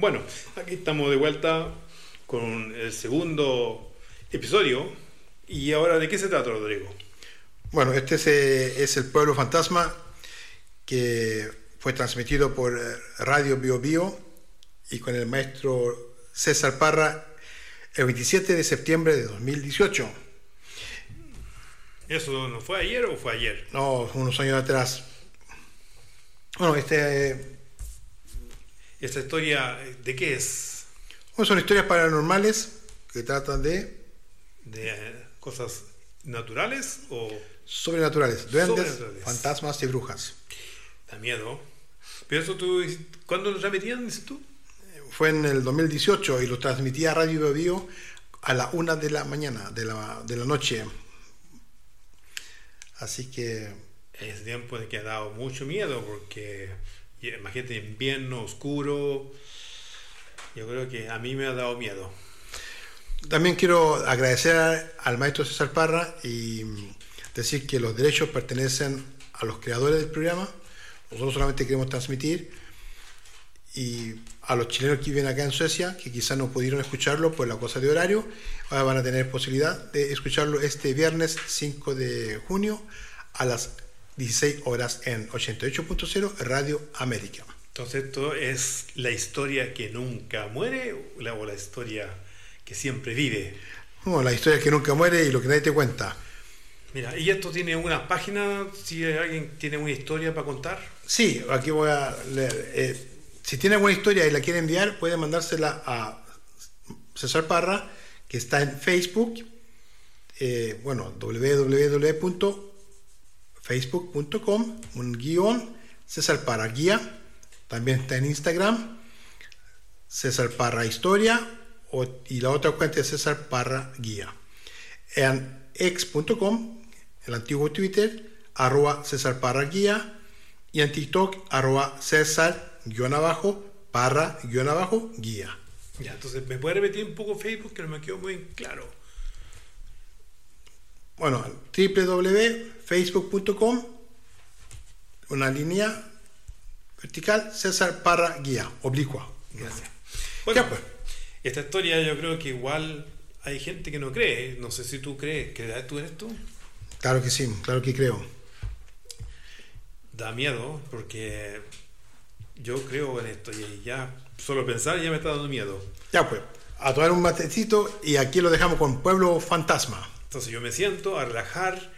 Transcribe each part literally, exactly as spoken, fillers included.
Bueno, aquí estamos de vuelta con el segundo episodio. ¿Y ahora de qué se trata, Rodrigo? Bueno, este es, eh, es el Pueblo Fantasma, que fue transmitido por Radio Bio Bio y con el maestro César Parra el veintisiete de septiembre de dos mil dieciocho. ¿Eso no fue ayer o fue ayer? No, unos años atrás. Bueno, este... ¿Esta historia de qué es? Bueno, son historias paranormales que tratan de... ¿De eh, cosas naturales o...? Sobrenaturales, duendes, Sobrenaturales. fantasmas y brujas. Da miedo. Pero eso tú... ¿Cuándo lo transmitían, dices tú? Fue en el dos mil dieciocho y lo transmitía Radio Bio Bio a la una de la mañana, de la, de la noche. Así que... Es tiempo de que ha dado mucho miedo porque... Imagínate, invierno, oscuro. Yo creo que a mí me ha dado miedo. También quiero agradecer al maestro César Parra y decir que los derechos pertenecen a los creadores del programa. Nosotros solamente queremos transmitir. Y a los chilenos que viven acá en Suecia, que quizás no pudieron escucharlo por la cosa de horario, ahora van a tener posibilidad de escucharlo este viernes cinco de junio a las dieciséis horas en ochenta y ocho punto cero Radio América. Entonces, ¿esto es la historia que nunca muere o la, o la historia que siempre vive? Bueno, la historia que nunca muere y lo que nadie te cuenta. Mira, ¿y esto tiene una página? Si alguien tiene una historia para contar. Sí, aquí voy a leer. Eh, si tiene alguna historia y la quiere enviar, puede mandársela a César Parra, que está en Facebook. Eh, bueno, doble u doble u doble u punto facebook punto com, un guión, César Parra Guía. También está en Instagram, César Parra Historia, o, y la otra cuenta es César Parra Guía. En ex punto com, el antiguo Twitter, arroba César Parra Guía, y en TikTok, arroba César guión abajo, Parra guión abajo, Guía. Ya, entonces, ¿me puede repetir un poco Facebook que no me quedó muy claro? Bueno, doble u doble u doble u punto facebook punto com, una línea vertical, César Parra Guía, oblicua. Gracias. Bueno, ya, pues. Esta historia yo creo que igual hay gente que no cree. No sé si tú crees. ¿Crees tú en esto? Claro que sí, claro que creo. Da miedo porque yo creo en esto y ya solo pensar ya me está dando miedo. Ya pues, a tomar un matecito y aquí lo dejamos con Pueblo Fantasma. Entonces yo me siento a relajar.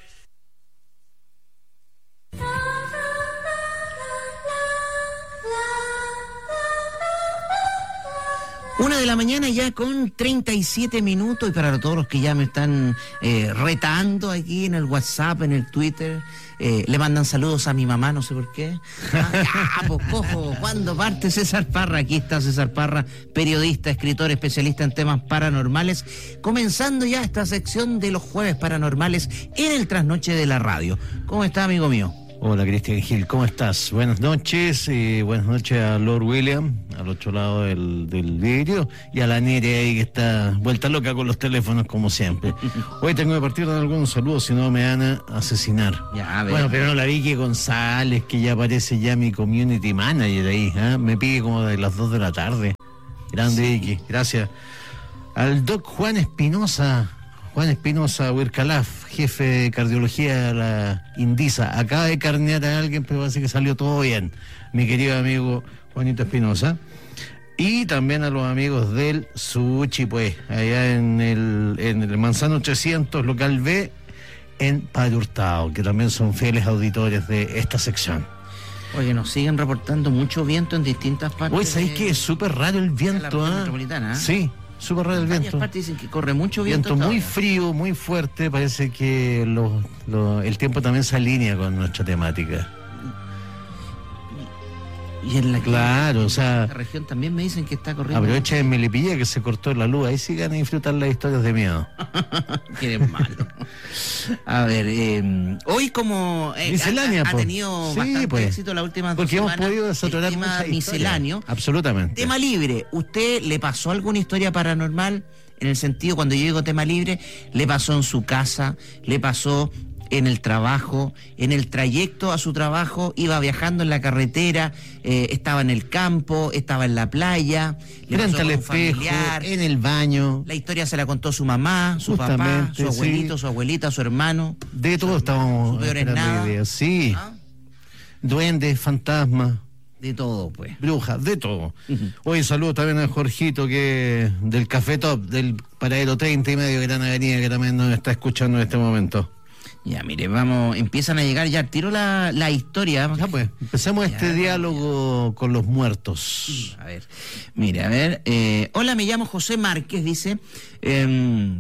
Una de la mañana ya con treinta y siete minutos, y para todos los que ya me están eh, retando aquí en el WhatsApp, en el Twitter, eh, le mandan saludos a mi mamá, no sé por qué. Ah, ya, pues cojo, ¿cuándo parte César Parra? Aquí está César Parra, periodista, escritor, especialista en temas paranormales, comenzando ya esta sección de los jueves paranormales en el Trasnoche de la Radio. ¿Cómo está, amigo mío? Hola, Cristian Gil, ¿cómo estás? Buenas noches, y buenas noches a Lord William, al otro lado del, del vidrio, y a la Nere ahí que está vuelta loca con los teléfonos como siempre. Hoy tengo que partir de algunos saludos, si no me van a asesinar. Ya, a ver. Bueno, pero no la Vicky González, que ya aparece ya mi community manager ahí, ¿eh? Me pide como de las dos de la tarde. Grande sí. Vicky, gracias. Al doc Juan Espinosa, Juan Espinosa Huircalaf, jefe de cardiología de la Indisa, acaba de carnear a alguien, pero parece que salió todo bien, mi querido amigo Juanito Espinosa. Y también a los amigos del Sushi, pues, allá en el, en el Manzano trescientos, local B, en Padre Hurtado, que también son fieles auditores de esta sección. Oye, nos siguen reportando mucho viento en distintas partes. Oye, ¿sabéis que es súper raro el viento? La ¿eh? metropolitana, ¿eh? Sí. Súper raro el viento. En partes dicen que corre mucho viento. Viento muy frío, muy fuerte. Parece que lo, lo, el tiempo también se alinea con nuestra temática. Y en la, claro, o sea, la región también me dicen que está corriendo. Aprovecha en Melipilla que se cortó la luz. Ahí sí van a disfrutar las historias de miedo. Que eres malo. A ver, eh, hoy como eh, miscelánea, ha, ha tenido sí, bastante pues, éxito las últimas porque dos hemos semanas. podido desatorar el tema misceláneo. Absolutamente. Tema libre. ¿Usted le pasó alguna historia paranormal? En el sentido, cuando yo digo tema libre, le pasó en su casa, le pasó en el trabajo, en el trayecto a su trabajo, iba viajando en la carretera, eh, estaba en el campo, estaba en la playa, le frente pasó al con un espejo, familiar. en el baño. La historia se la contó su mamá, su papá, Justamente, su abuelito, sí. su abuelita, su hermano. De todo estábamos Su peor es esperando nada. ideas. Sí, ¿Ah? duendes, fantasmas, De todo, pues. brujas, de todo. Ujú. Hoy saludo también a Jorgito, que del Café Top, del paradero treinta y medio Gran Avenida, que también nos está escuchando en este momento. Ya, mire, vamos, empiezan a llegar ya al tiro la, la historia. Ya pues, empecemos Ya, este ya. diálogo con los muertos. A ver, mire, a ver. eh, hola, me llamo José Márquez, dice. em,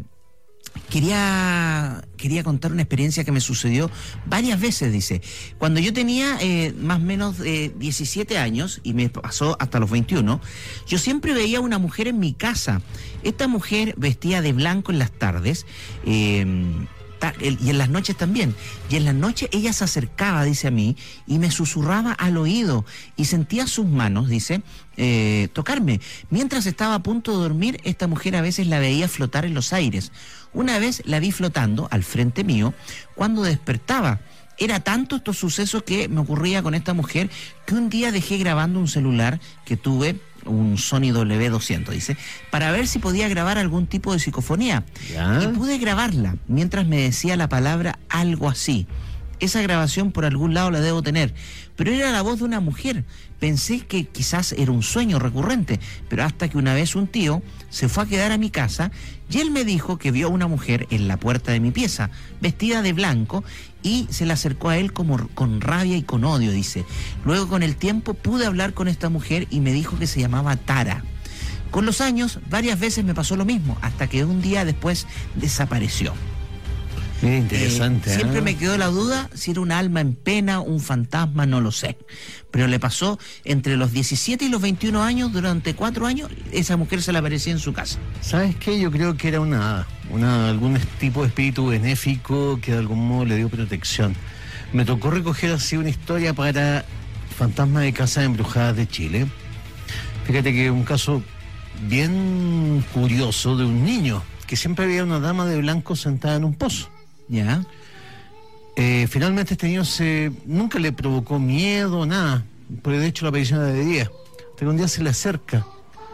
quería, quería contar una experiencia que me sucedió varias veces, dice. Cuando yo tenía eh, más o menos eh, diecisiete años, y me pasó hasta los veintiuno, yo siempre veía una mujer en mi casa. Esta mujer vestía de blanco en las tardes, eh, ta- el- y en las noches también. Y en las noches ella se acercaba, dice a mí, y me susurraba al oído, y sentía sus manos, dice, eh, tocarme. Mientras estaba a punto de dormir, esta mujer a veces la veía flotar en los aires. Una vez la vi flotando al frente mío cuando despertaba. Era tanto estos sucesos que me ocurría con esta mujer que un día dejé grabando un celular que tuve, un Sony W doscientos, dice, para ver si podía grabar algún tipo de psicofonía. Ya. Y pude grabarla mientras me decía la palabra algo así. Esa grabación por algún lado la debo tener, pero era la voz de una mujer. Pensé que quizás era un sueño recurrente, pero hasta que una vez un tío se fue a quedar a mi casa y él me dijo que vio a una mujer en la puerta de mi pieza, vestida de blanco, y se le acercó a él como con rabia y con odio, dice. Luego, con el tiempo, pude hablar con esta mujer y me dijo que se llamaba Tara. Con los años, varias veces me pasó lo mismo, hasta que un día después desapareció. Mira, interesante. Eh, siempre ¿eh? me quedó la duda si era un alma en pena, un fantasma, no lo sé. Pero le pasó entre los diecisiete y los veintiuno años, durante cuatro años, esa mujer se le aparecía en su casa. ¿Sabes qué? Yo creo que era una, una algún tipo de espíritu benéfico que de algún modo le dio protección. Me tocó recoger así una historia para Fantasmas de Casas Embrujadas de Chile. Fíjate que un caso bien curioso de un niño que siempre había una dama de blanco sentada en un pozo. ¿Ya? Eh, finalmente este niño se, nunca le provocó miedo, nada, porque de hecho la aparición era de día. Hasta que un día se le acerca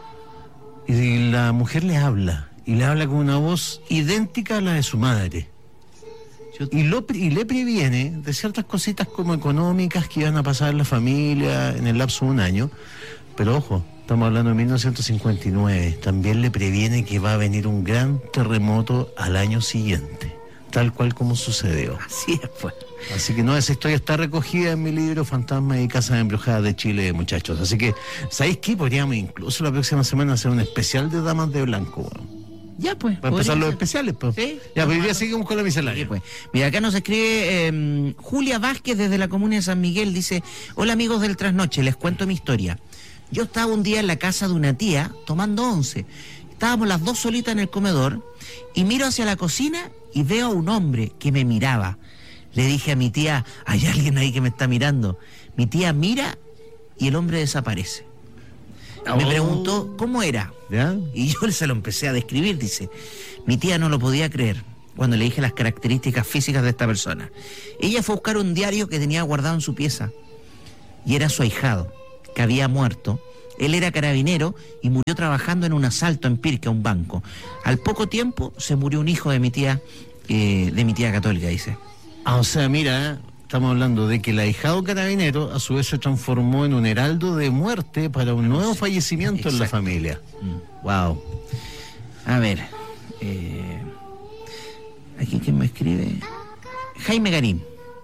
y la mujer le habla, y le habla con una voz idéntica a la de su madre. Yo- Y, lo, y le previene de ciertas cositas como económicas que iban a pasar en la familia en el lapso de un año. Pero ojo, estamos hablando de mil novecientos cincuenta y nueve. También le previene que va a venir un gran terremoto al año siguiente, tal cual como sucedió. Así es, pues. Así que no, esa historia está recogida en mi libro Fantasmas y Casas Embrujadas de Chile, muchachos. Así que, ¿sabéis qué? Podríamos incluso la próxima semana hacer un especial de Damas de Blanco, bueno. Ya, pues. Para empezar podría los ser. especiales, pues. Sí. Ya, pero hoy día seguimos con la miscelánea. Sí, pues. Mira, acá nos escribe eh, Julia Vázquez desde la comuna de San Miguel. Dice: hola amigos del Trasnoche, les cuento mi historia. Yo estaba un día en la casa de una tía tomando once. Estábamos las dos solitas en el comedor y miro hacia la cocina y veo a un hombre que me miraba. Le dije a mi tía: hay alguien ahí que me está mirando. Mi tía mira y el hombre desaparece. Me Oh. preguntó cómo era. ¿Ya? Y yo se lo empecé a describir, dice. Mi tía no lo podía creer cuando le dije las características físicas de esta persona. Ella fue a buscar un diario que tenía guardado en su pieza. Y era su ahijado, que había muerto. Él era carabinero y murió trabajando en un asalto en Pirque, a un banco. Al poco tiempo se murió un hijo de mi tía, eh, de mi tía católica, dice. Ah, o sea, mira, estamos hablando de que el ahijado carabinero a su vez se transformó en un heraldo de muerte para un nuevo fallecimiento en la Exacto. familia. Mm. Wow. A ver, eh, aquí quién me escribe. Jaime Garín.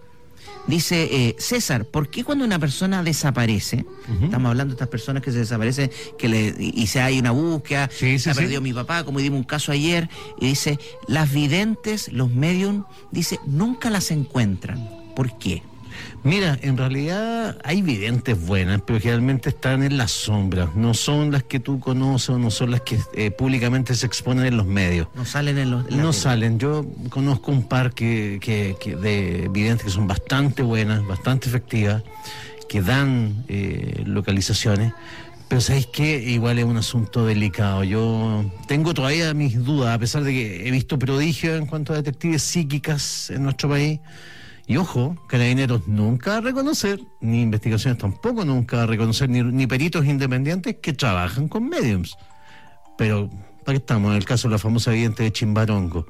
Dice, eh, César, ¿por qué cuando una persona desaparece, Ujú. estamos hablando de estas personas que se desaparecen, que le, y, y se hay una búsqueda, Sí, sí, se ha sí. perdido mi papá, como dimos un caso ayer, y dice, las videntes, los medium, dice, nunca las encuentran? ¿Por qué? Mira, en realidad hay videntes buenas, pero generalmente están en las sombras. No son las que tú conoces o no son las que eh, públicamente se exponen en los medios. No salen en los... en la No tele. salen. Yo conozco un par que, que, que de videntes que son bastante buenas, bastante efectivas, que dan eh, localizaciones, Pero ¿sabéis qué? Igual es un asunto delicado. Yo tengo todavía mis dudas, a pesar de que he visto prodigios en cuanto a detectives psíquicas en nuestro país. Y ojo, Carabineros nunca va a reconocer, ni investigaciones tampoco nunca va a reconocer, ni, ni peritos independientes que trabajan con mediums. Pero, ¿para qué estamos? En el caso de la famosa vidente de Chimbarongo.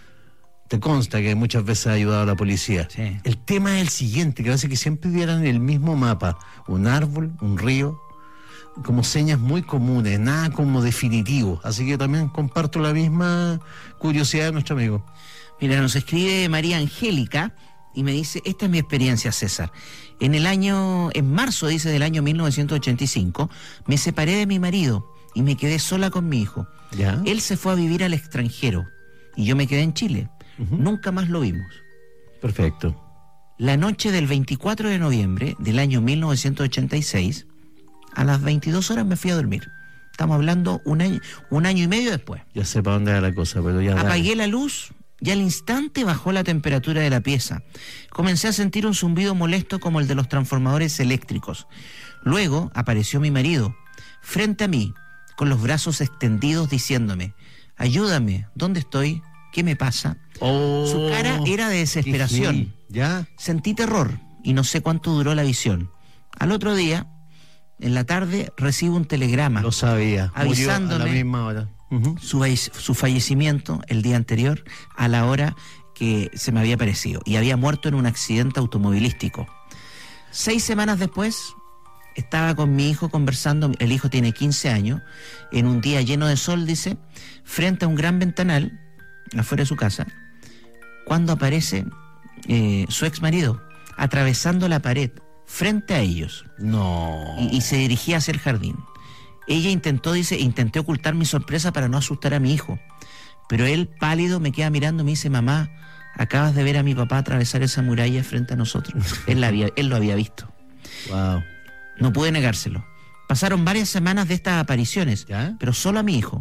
Te consta que muchas veces ha ayudado a la policía. Sí. El tema es el siguiente, que hace que siempre vieran el mismo mapa. Un árbol, un río, como señas muy comunes, nada como definitivo. Así que también comparto la misma curiosidad de nuestro amigo. Mira, nos escribe María Angélica y me dice, esta es mi experiencia, César. En el año, en marzo, dice, del año mil novecientos ochenta y cinco, me separé de mi marido y me quedé sola con mi hijo. ¿Ya? Él se fue a vivir al extranjero y yo me quedé en Chile. Uh-huh. Nunca más lo vimos. Perfecto. La noche del veinticuatro de noviembre del año mil novecientos ochenta y seis, a las veintidós horas me fui a dormir. Estamos hablando un año, un año y medio después. Ya sé para dónde va la cosa, pero ya... Apagué dale. la luz y al instante bajó la temperatura de la pieza. Comencé a sentir un zumbido molesto como el de los transformadores eléctricos. Luego apareció mi marido, frente a mí, con los brazos extendidos, diciéndome, ayúdame, ¿dónde estoy? ¿Qué me pasa? Oh, Su cara era de desesperación. sí, ¿ya? Sentí terror y no sé cuánto duró la visión. Al otro día, en la tarde, recibo un telegrama. Lo sabía. Avisándome. Murió a la misma hora. Uh-huh. Su, su fallecimiento el día anterior a la hora que se me había parecido y había muerto en un accidente automovilístico. Seis semanas después estaba con mi hijo conversando, el hijo tiene quince años, en un día lleno de sol, dice, frente a un gran ventanal afuera de su casa, cuando aparece eh, su ex marido atravesando la pared frente a ellos. No. Y, y se dirigía hacia el jardín. Ella intentó, dice, intenté ocultar mi sorpresa para no asustar a mi hijo. Pero él, pálido, me queda mirando y me dice, mamá, acabas de ver a mi papá atravesar esa muralla frente a nosotros. él, la había, él lo había visto. Wow. No pude negárselo. Pasaron varias semanas de estas apariciones, ¿Ya? pero solo a mi hijo.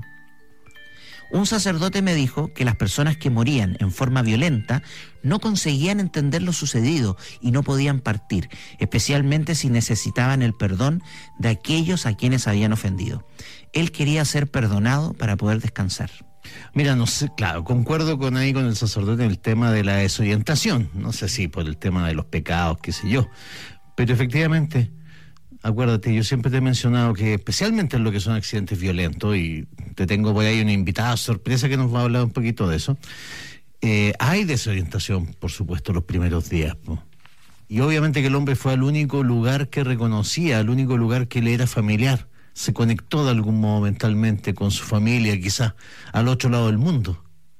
Un sacerdote me dijo que las personas que morían en forma violenta no conseguían entender lo sucedido y no podían partir, especialmente si necesitaban el perdón de aquellos a quienes habían ofendido. Él quería ser perdonado para poder descansar. Mira, no sé, claro, concuerdo con ahí con el sacerdote en el tema de la desorientación. No sé si por el tema de los pecados, qué sé yo. Pero efectivamente, acuérdate, yo siempre te he mencionado que especialmente en lo que son accidentes violentos, y te tengo por ahí una invitada sorpresa que nos va a hablar un poquito de eso, eh, hay desorientación, por supuesto, los primeros días, po. Y obviamente que el hombre fue al único lugar que reconocía, al único lugar que le era familiar. Se conectó de algún modo mentalmente con su familia, quizás al otro lado del mundo.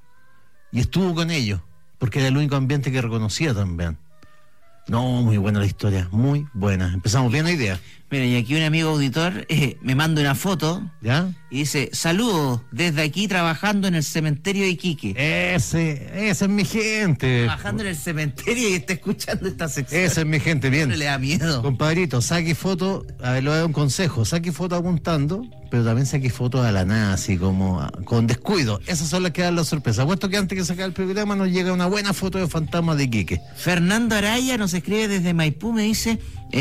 Y estuvo con ellos, porque era el único ambiente que reconocía también. No, muy buena la historia, muy buena. Empezamos bien la idea. Mira, y aquí un amigo auditor eh, me manda una foto ¿Ya? y dice, saludos desde aquí trabajando en el cementerio de Iquique. Ese, esa es mi gente. Trabajando en el cementerio y está escuchando esta sección. Esa es mi gente, bien. No le da miedo. Compadrito, saque foto, a ver, le voy a dar un consejo, saque foto apuntando, pero también saque fotos a la nada, así como a- con descuido. Esas son las que dan la sorpresa. Puesto que antes que sacar el programa nos llega una buena foto de fantasma de Iquique. Fernando Araya nos escribe desde Maipú, me dice,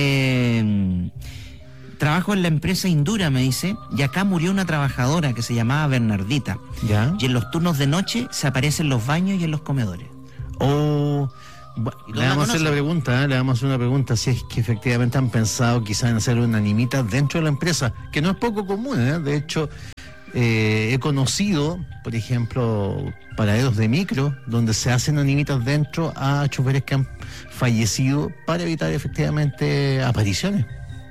eh, trabajo en la empresa Indura, me dice, y acá murió una trabajadora que se llamaba Bernardita. ¿Ya? Y en los turnos de noche se aparece en los baños y en los comedores. O... bu- ¿Y no le la vamos a hacer conoce? la pregunta, ¿eh? Le vamos a hacer una pregunta si es que efectivamente han pensado quizás en hacer una animita dentro de la empresa, que no es poco común, ¿eh? De hecho, eh, he conocido, por ejemplo, paraderos de micro, donde se hacen animitas dentro a choferes que han fallecido para evitar efectivamente apariciones.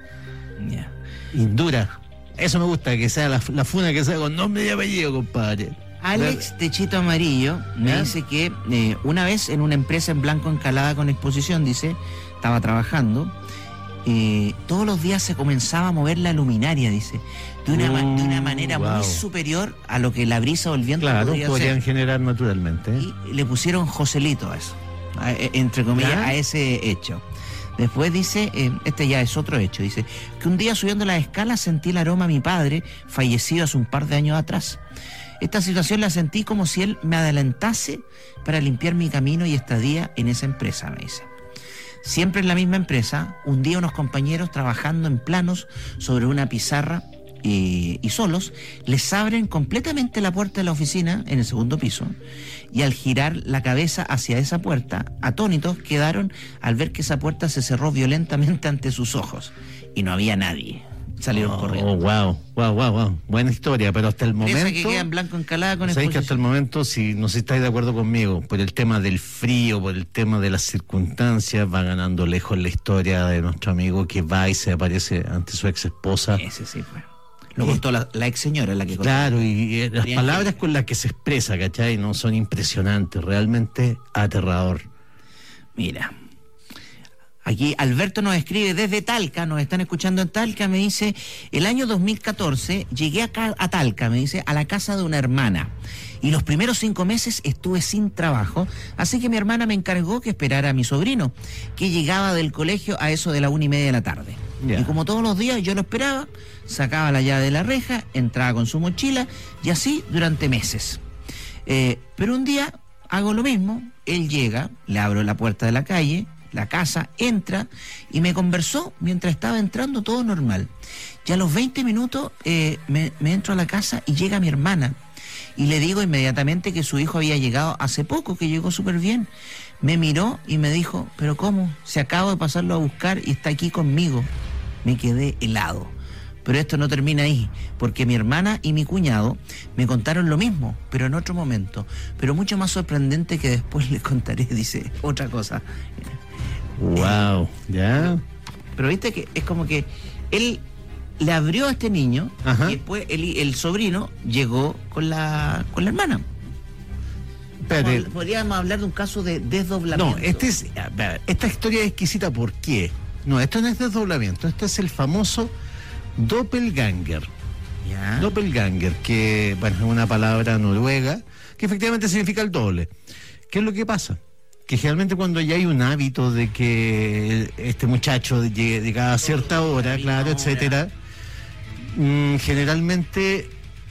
Ya. Indura. Eso me gusta, que sea la, la funa que sea con nombre y apellido, compadre. Alex Techito Amarillo me ¿Ya? dice que eh, una vez en una empresa en Blanco Encalada con exposición, dice, estaba trabajando, eh, todos los días se comenzaba a mover la luminaria, dice, de una, ma- de una manera wow. muy superior a lo que la brisa o el viento Claro, podría podrían hacer. generar naturalmente. ¿eh? Y le pusieron Joselito a eso, a- e- entre comillas, ¿Ya? a ese hecho. Después dice, eh, este ya es otro hecho, dice, que un día subiendo las escalas sentí el aroma a mi padre, fallecido hace un par de años atrás. Esta situación la sentí como si él me adelantase para limpiar mi camino y estadía en esa empresa, me dice. Siempre en la misma empresa, un día unos compañeros trabajando en planos sobre una pizarra y, y solos, les abren completamente la puerta de la oficina en el segundo piso, y al girar la cabeza hacia esa puerta, atónitos quedaron al ver que esa puerta se cerró violentamente ante sus ojos y no había nadie. Salieron oh, corriendo. wow, wow, wow, wow. Buena historia, pero hasta el momento... Esa que queda en blanco encalada con ¿sabéis que exposición? hasta el momento, si no sé si estáis de acuerdo conmigo, por el tema del frío, por el tema de las circunstancias, va ganando lejos la historia de nuestro amigo que va y se aparece ante su ex esposa? Ese sí fue. Lo contó la, la ex señora, la que contó. Claro, y, y las Bien, palabras gente. con las que se expresa, ¿cachai? No son impresionantes, realmente aterrador. Mira, aquí Alberto nos escribe desde Talca, nos están escuchando en Talca, me dice, el año dos mil catorce llegué acá a Talca, me dice, a la casa de una hermana, y los primeros cinco meses estuve sin trabajo, así que mi hermana me encargó que esperara a mi sobrino, que llegaba del colegio a eso de la una y media de la tarde. Ya. Y como todos los días yo lo esperaba, sacaba la llave de la reja, entraba con su mochila, y así durante meses. Eh, pero un día hago lo mismo, él llega, le abro la puerta de la calle, la casa, entra y me conversó mientras estaba entrando, todo normal. Y a los veinte minutos eh, me, me entro a la casa y llega mi hermana y le digo inmediatamente que su hijo había llegado hace poco, que llegó súper bien. Me miró y me dijo, ¿pero cómo? Se acabo de pasarlo a buscar y está aquí conmigo. Me quedé helado. Pero esto no termina ahí, porque mi hermana y mi cuñado me contaron lo mismo, pero en otro momento. Pero mucho más sorprendente, que después les contaré, dice otra cosa. Wow, ¿ya? Pero viste que es como que él le abrió a este niño. Ajá. Y después el, el sobrino llegó con la con la hermana. Espérate. Podríamos- Podríamos hablar de un caso de desdoblamiento. No, este es, a ver, esta historia es exquisita. ¿Por qué? No, esto no es desdoblamiento, esto es el famoso doppelganger. ¿Ya? Doppelganger, que bueno, es una palabra noruega que efectivamente significa el doble. ¿Qué es lo que pasa? Que generalmente cuando ya hay un hábito de que este muchacho llegue, llega a cierta hora, claro, etcétera, mm, generalmente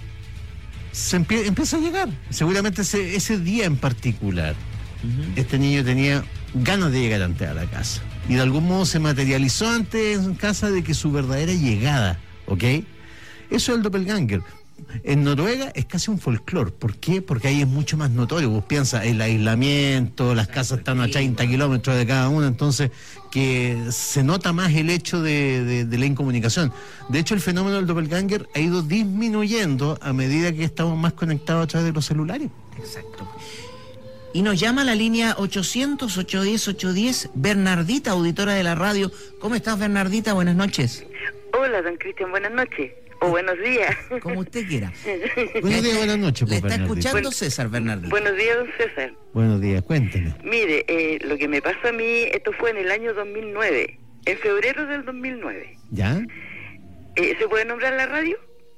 se empie- empieza a llegar. Seguramente ese, ese día en particular, Ujú. este niño tenía ganas de llegar antes a la casa. Y de algún modo se materializó antes en casa de que su verdadera llegada, ¿ok? Eso es el doppelganger. En Noruega es casi un folclore. ¿Por qué? Porque ahí es mucho más notorio. Vos piensas, el aislamiento, las casas están a treinta kilómetros de cada una, entonces que se nota más el hecho de, de, de la incomunicación. De hecho, el fenómeno del doppelganger ha ido disminuyendo a medida que estamos más conectados a través de los celulares. Exacto. Y nos llama a la línea ochocientos, ochocientos diez, ochocientos diez, Bernardita, auditora de la radio. ¿Cómo estás, Bernardita? Buenas noches. Hola, don Cristian, buenas noches. O buenos días. Como usted quiera. Buenos días, buenas noches, Le pues, está Bernardita. escuchando César, Bernardita. Buenos días, don César. Buenos días, cuénteme. Mire, eh, lo que me pasó a mí, esto fue en el año dos mil nueve, en febrero del dos mil nueve. ¿Ya? Eh, ¿Se puede nombrar la radio?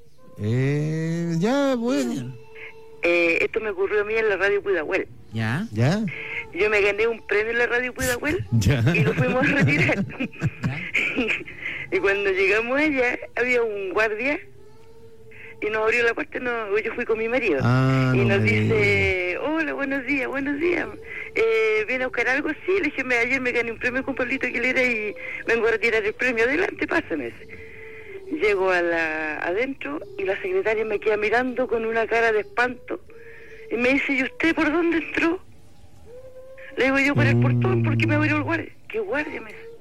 Eh, ya, bueno. Eh, esto me ocurrió a mí en la radio Pudahuel. ¿Ya? ¿Ya? Yo me gané un premio en la radio Pudahuel ¿Ya? y lo fuimos a retirar. ¿Ya? Y cuando llegamos allá, había un guardia y nos abrió la puerta. No, yo fui con mi marido. Ah, Y no nos me dice, hola, buenos días, buenos días. Eh, ¿Viene a buscar algo? Sí, le dije, me, ayer me gané un premio con Pablito Aguilera y vengo a retirar el premio. Adelante, pásame. Llego a la, adentro y la secretaria me queda mirando con una cara de espanto. Y me dice, ¿y usted por dónde entró? Le digo yo, por el portón, ¿por qué me abrió el guardia? ¿Qué guardia? Me dice.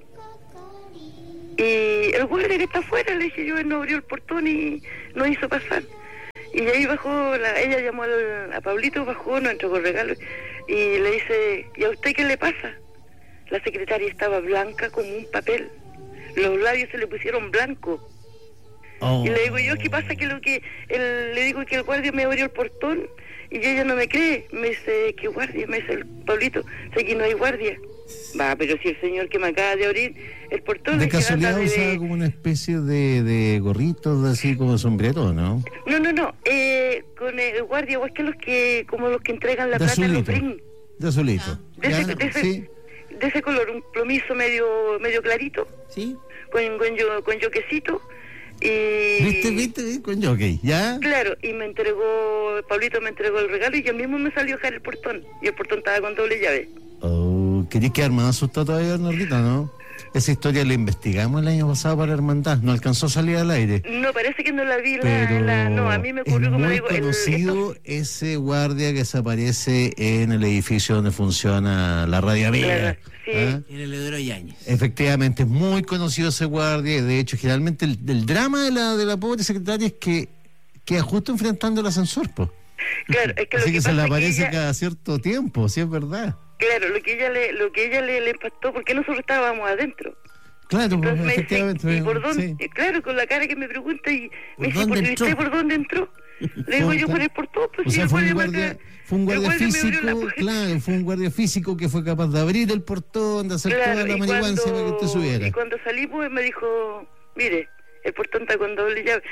Y el guardia que está afuera, le dije yo, él no abrió el portón y no hizo pasar. Y ahí bajó, la, ella llamó al, a Pablito, bajó, nos entregó regalos y le dice, ¿y a usted qué le pasa? La secretaria estaba blanca como un papel, los labios se le pusieron blancos. Oh. Y le digo yo, ¿qué pasa? Que lo que el, le digo que el guardia me abrió el portón y ella no me cree. Me dice, ¿qué guardia? Me dice el Pablito, sé que no hay guardia. Va, pero si el señor que me acaba de abrir el portón... De es que casualidad anda de- usaba como una especie de, de gorritos así como sombrero, ¿no? No, no, no, eh, con el guardia, o es que los que, como los que entregan la De plata en los azulito. brin, De azulito. de ¿Ya? ese, de, ese, Sí. de ese color, un plomizo medio medio clarito, ¿Sí? con, con, yo, con yoquecito, y... ¿Viste, viste? viste? Con jockey, ¿ya? Claro, y me entregó, Pablito me entregó el regalo y yo mismo me salió a dejar el portón, y el portón estaba con doble llave. Oh, ¿querías quedar más asustado todavía, Bernardita, no? Esa historia la investigamos el año pasado para Hermandad, no alcanzó a salir al aire. No, parece que no la vi, la, Pero la- no, a mí me es ocurrió, como muy digo, el- conocido esto- ese guardia que se aparece en el edificio donde funciona la Radio Amiga. Claro, sí. ¿Ah? En el Leodoro Yáñez. Efectivamente, es muy conocido ese guardia y de hecho generalmente el, el drama de la, de la pobre secretaria es que queda justo enfrentando el ascensor, po. Claro, es que lo Así que que se pasa le es que aparece ella- cada cierto tiempo, sí es verdad. Claro, lo que ella le, lo que ella le, le impactó, porque nosotros estábamos adentro. Claro, pues, Entonces me dice, efectivamente. ¿y por dónde? sí. Y claro, con la cara que me pregunta y me dice, dónde ¿por, entró? ¿usted por dónde entró? Le digo, yo por el portón, pues O si sea, el fue un guardia me guardia, abrió- fue un el guardia guardia me abrió físico, la puerta. claro, fue un guardia físico que fue capaz de abrir el portón, de hacer Claro, toda la y marihuancia para que usted subiera. y cuando salimos él me dijo, mire, el portón está con doble llave.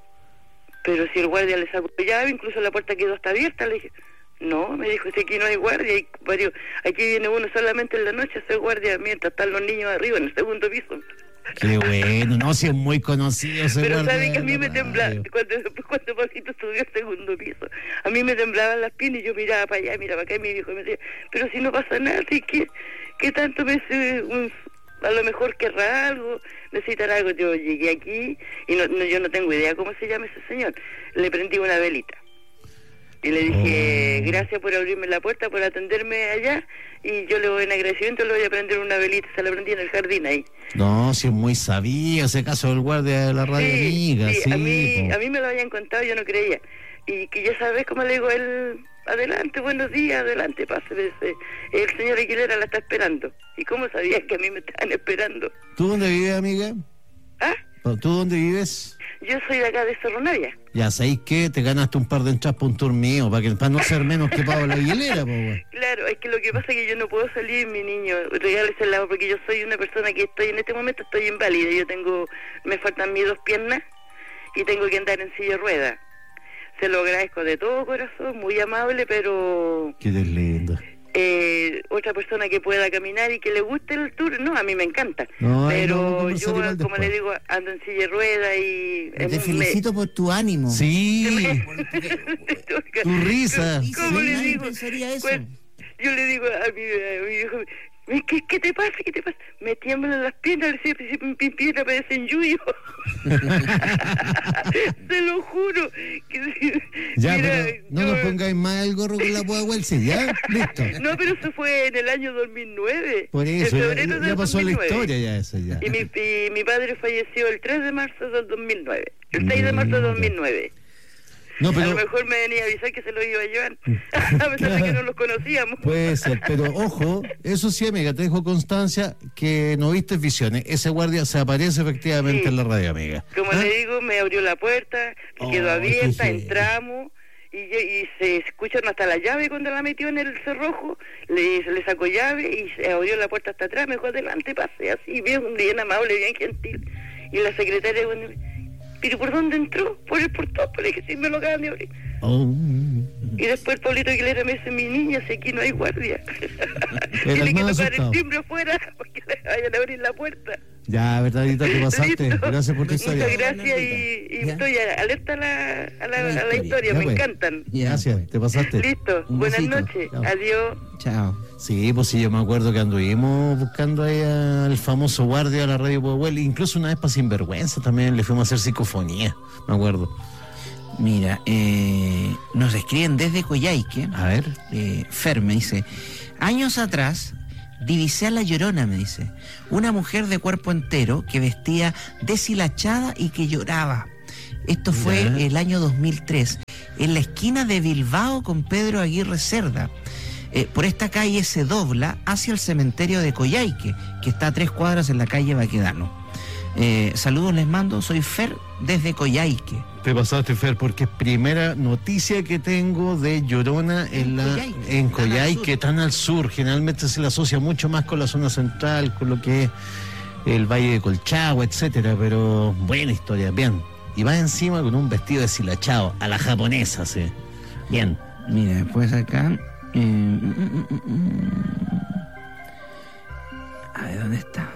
Pero si el guardia le sacó la llave, incluso la puerta quedó hasta abierta, le dije, no, me dijo, si aquí no hay guardia, hay varios, aquí viene uno solamente en la noche a hacer guardia mientras están los niños arriba en el segundo piso. Qué bueno, no, si es muy conocido ese Pero guardia sabe que a de mí la me temblaba, radio. cuando, después cuando Paquito subió al segundo piso, a mí me temblaban las piernas y yo miraba para allá, miraba acá y mi viejo me decía, pero si no pasa nada, ¿y qué, qué tanto me hace un- a lo mejor querrá algo, necesitará algo? Yo llegué aquí y no, no, yo no tengo idea cómo se llama ese señor, le prendí una velita. Y le dije, Oh. gracias por abrirme la puerta, por atenderme allá, y yo le voy en agradecimiento, le voy a prender una velita, se la prendí en el jardín ahí. No, si es muy sabido ese caso del guardia de la radio amiga, sí. a mí, po. a mí me lo habían contado, yo no creía. Y que ya sabes cómo le digo a él, adelante, buenos días, adelante, pase, dice, el señor Aguilera la está esperando. ¿Y cómo sabías que a mí me estaban esperando? ¿Tú dónde vives, amiga? ¿Ah? ¿Tú dónde vives? Yo soy de acá de Cerro Navia. Ya sabéis que te ganaste un par de entradas por un tour mío, para, que, para no ser menos que Pablo Aguilera, po, güey. Claro, es que lo que pasa es que yo no puedo salir, mi niño, regálese el lado, porque yo soy una persona que estoy, en este momento estoy inválida, yo tengo, me faltan mis dos piernas y tengo que andar en silla de ruedas. Se lo agradezco de todo corazón, muy amable, pero Qué lindo. eh, otra persona que pueda caminar y que le guste el tour, no, a mí me encanta. No, ahí pero vamos a yo, conversar igual como después. le digo, ando en silla de ruedas y... Te me- felicito por tu ánimo. Sí, tu risa. ¿Cómo Sí, le nadie digo? pensaría eso. Pues, yo le digo a mi, a mi viejo, ¿qué, ¿qué te pasa? ¿Qué te pasa? Me tiemblan las piernas, le decía, si mis piernas parecen yuyo. Se lo juro. Que, Ya, mira, pero no yo- nos pongáis más el gorro con la boa sí, ya, listo. No, pero eso fue en el año dos mil nueve. Por eso, en ya, febrero ya del pasó la dos mil nueve. historia ya eso ya. Y mi, y mi padre falleció el tres de marzo del dos mil nueve. El seis de marzo del dos mil nueve. No, A lo pero mejor me venía a avisar que se lo iba a llevar, a pesar de que no los conocíamos. puede ser, pero ojo, eso sí, amiga, te dejo constancia que no viste visiones. Ese guardia se aparece efectivamente Sí. en la radio, amiga. Como ¿Ah? le digo, me abrió la puerta, Oh, quedó abierta, qué entramos y, yo- y se escuchan hasta la llave cuando la metió en el cerrojo, le, le sacó llave y se abrió la puerta hasta atrás, me dijo adelante, pase, así, bien, bien amable, bien gentil. Y la secretaria, bueno, ¿pero por dónde entró? Por el portón, le dije, sí, me lo acaban de abrir. Oh. Y después el Pablito Aguilera me dice, mi niña, si aquí no hay guardia. Era Tiene que más tocar asustado. el timbre afuera porque le vayan a abrir la puerta. Ya, verdadita, te pasaste. Listo. Gracias por tu historia. Muchas gracias y, y Ya. estoy alerta a la, a la, A la a la historia. historia, Ya, me pues. encantan. Ya. Gracias, te pasaste. Listo, Un buenas besito. noches, Chao. adiós. Chao. Sí, pues sí, yo me acuerdo que anduvimos buscando ahí al famoso guardia de la radio Puebla, incluso una vez para Sinvergüenza también le fuimos a hacer psicofonía, me acuerdo. Mira, eh, nos escriben desde Coyhaique. A ver. Eh, Fer me dice, años atrás divisé a La Llorona, me dice, una mujer de cuerpo entero que vestía deshilachada y que lloraba. Esto fue Ya. el año dos mil tres, en la esquina de Bilbao con Pedro Aguirre Cerda. Eh, por esta calle se dobla hacia el cementerio de Coyhaique, que está a tres cuadras en la calle Baquedano. Eh, saludos les mando, soy Fer desde Coyhaique. Te pasaste, Fer, porque es primera noticia que tengo de Llorona en, En la, Coyhaique, en tan al Coyhaique, sur. tan al sur. Generalmente se la asocia mucho más con la zona central, con lo que es el Valle de Colchagua, etcétera. Pero buena historia, bien. Y va encima con un vestido deshilachado, a la japonesa, sí. Bien. Mira, después acá. eh, mm, mm, mm, mm. A ver, ¿dónde está?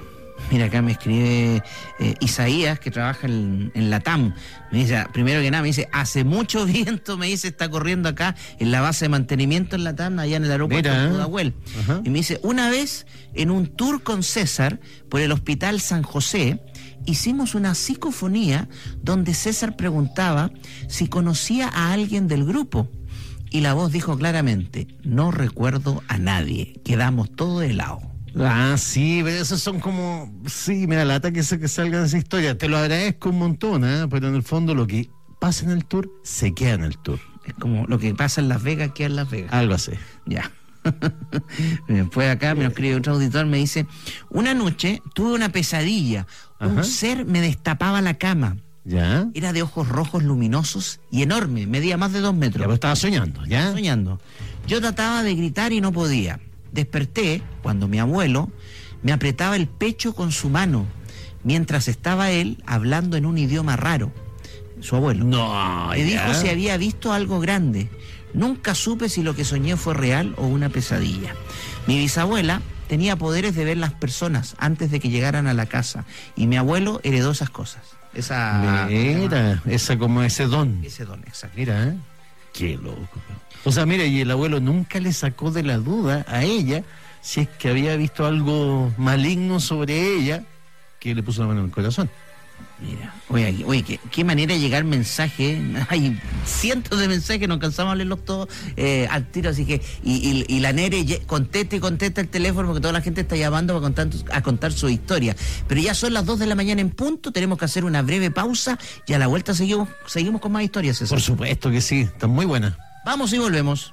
Mira, acá me escribe eh, Isaías, que trabaja en, en la T A M. Me dice, primero que nada, me dice, hace mucho viento, me dice, está corriendo acá en la base de mantenimiento en la T A M, allá en el aeropuerto Mira, de Pudahuel. Ajá. Y me dice, una vez en un tour con César por el Hospital San José, hicimos una psicofonía donde César preguntaba si conocía a alguien del grupo. Y la voz dijo claramente, no recuerdo a nadie, quedamos todos helados. Ah, sí, pero esos son como... Sí, me da lata que, se, que salga de esa historia. Te lo agradezco un montón, ¿eh? Pero en el fondo lo que pasa en el tour, se queda en el tour. Es como lo que pasa en Las Vegas, queda en Las Vegas. Algo así. Ya. Después acá me escribe otro auditor, me dice, una noche tuve una pesadilla. Ajá. Un ser me destapaba la cama. ¿Ya? Era de ojos rojos luminosos y enorme, medía más de dos metros. Ya, pues estaba soñando, ¿ya? Estaba soñando. Yo trataba de gritar y no podía. Desperté cuando mi abuelo me apretaba el pecho con su mano, mientras estaba él hablando en un idioma raro. Su abuelo. No, Me ya. dijo si había visto algo grande. Nunca supe si lo que soñé fue real o una pesadilla. Mi bisabuela tenía poderes de ver las personas antes de que llegaran a la casa, y mi abuelo heredó esas cosas. Esa... Mira, esa como ese don. Ese don, exacto. Mira, ¿eh? Qué loco. O sea, mira, y el abuelo nunca le sacó de la duda a ella si es que había visto algo maligno sobre ella que le puso la mano en el corazón. Mira, oye, oye qué, qué manera de llegar mensaje. Hay cientos de mensajes, no alcanzamos a leerlos todos eh, al tiro, así que, y, y, y la Nere ye- contesta y contesta el teléfono porque toda la gente está llamando para contar, a contar su historia. Pero ya son las dos de la mañana en punto, tenemos que hacer una breve pausa y a la vuelta seguimos, seguimos con más historias, César. Por supuesto que sí, están muy buenas. Vamos y volvemos.